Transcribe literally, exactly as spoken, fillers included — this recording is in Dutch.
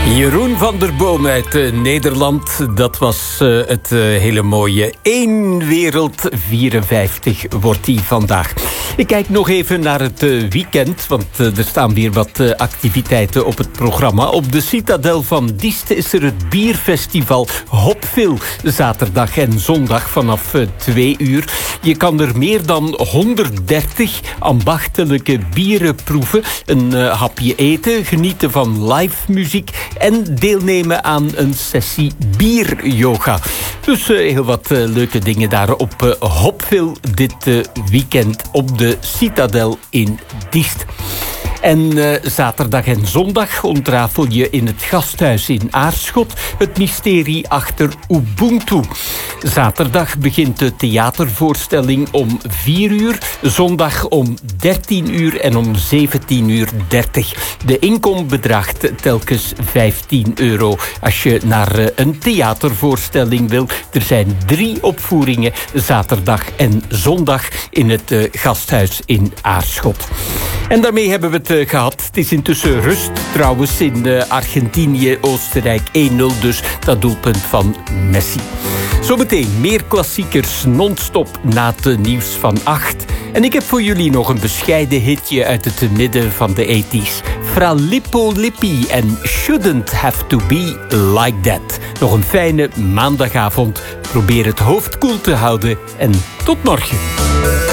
Jeroen van der Boom uit uh, Nederland. Dat was uh, het uh, hele mooie één wereld vierenvijftig wordt die vandaag. Ik kijk nog even naar het uh, weekend, want uh, er staan weer wat uh, activiteiten op het programma. Op de Citadel van Diest is er het bierfestival Hopville. Zaterdag en zondag vanaf uh, twee uur. Je kan er meer dan honderddertig ambachtelijke bieren proeven. Een uh, hapje eten, genieten van live muziek en deelnemen aan een sessie bieryoga. Dus uh, heel wat uh, leuke dingen daar op uh, Hopville dit uh, weekend op de Citadel in Diest. En uh, zaterdag en zondag ontrafel je in het gasthuis in Aarschot het mysterie achter Ubuntu. Zaterdag begint de theatervoorstelling om vier uur, zondag om dertien uur en om zeventien uur dertig. De inkom bedraagt telkens vijftien euro als je naar uh, een theatervoorstelling wil. Er zijn drie opvoeringen, zaterdag en zondag in het uh, gasthuis in Aarschot. En daarmee hebben we het uh, gehad. Het is intussen rust trouwens in uh, Argentinië, Oostenrijk één nul, dus dat doelpunt van Messi. Zometeen meer klassiekers non-stop na het nieuws van acht. En ik heb voor jullie nog een bescheiden hitje uit het midden van de tachtiger. Fra Lippo Lippi en Shouldn't Have To Be Like That. Nog een fijne maandagavond. Probeer het hoofd koel te houden en tot morgen.